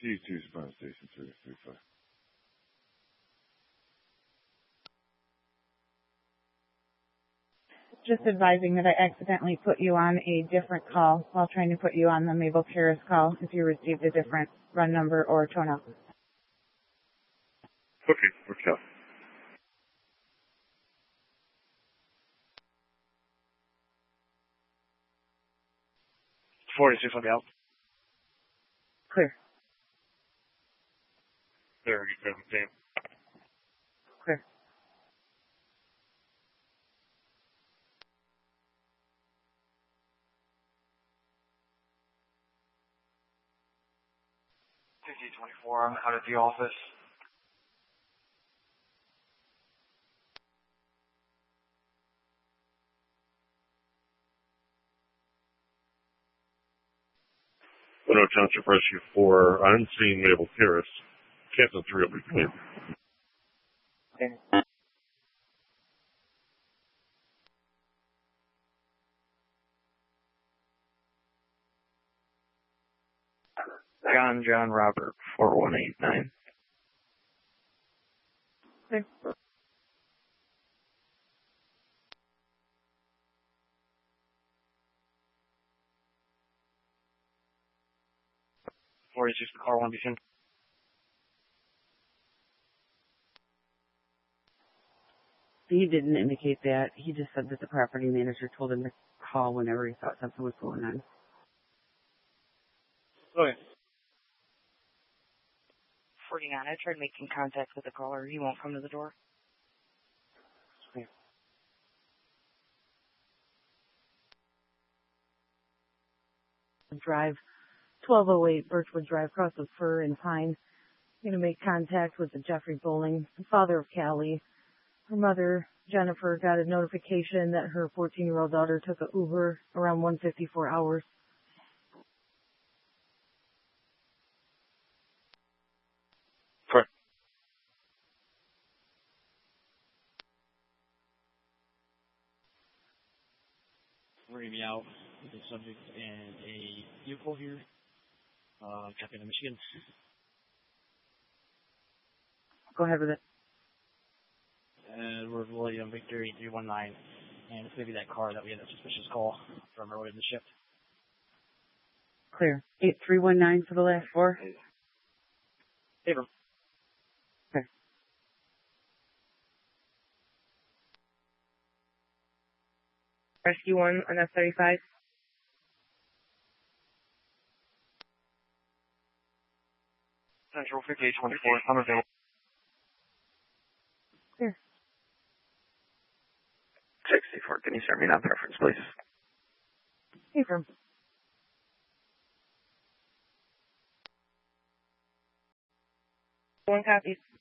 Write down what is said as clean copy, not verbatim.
C2 Spawn Station 335. Just advising that I accidentally put you on a different call while trying to put you on the Mabel Terrace call if you received a different run number or tone up. Okay, works out. $46 on the out. Clear. 30-17. Clear. $50-24, I'm out at the office. Window Township Rescue 4, unseen Mabel Terrace. Cancel 3 over 20. Okay. John Robert 4189. Clear. $46 car 1 be sent. He didn't indicate that. He just said that the property manager told him to call whenever he thought something was going on. Okay. 49, I tried making contact with the caller. He won't come to the door. Okay. Drive 1208 Birchwood Drive, across the Fir and Pine. Going to make contact with the Jeffrey Bowling, the father of Callie. Her mother, Jennifer, got a notification that her 14-year-old daughter took an Uber around 1:54 hours. Correct. We're going to be out with the subject and a vehicle here, Captain of Michigan. Go ahead with it. And we're really on Victory 319, and it's going to be that car that we had a suspicious call from earlier in the shift. Clear. 8319 for the last 4. Abram. Okay. Rescue 1 on F-35. Central 5824, I'm available. Clear. 64, can you send me that preference, please? Abram. 1 copy.